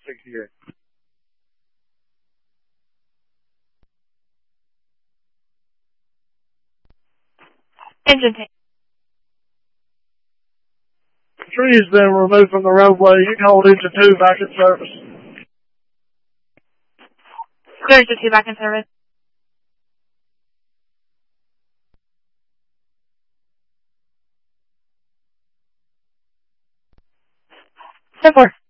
68. Engine tank. The tree has been removed from the roadway. You can hold engine 2 back in service. Clear engine 2 back in service. 10-4.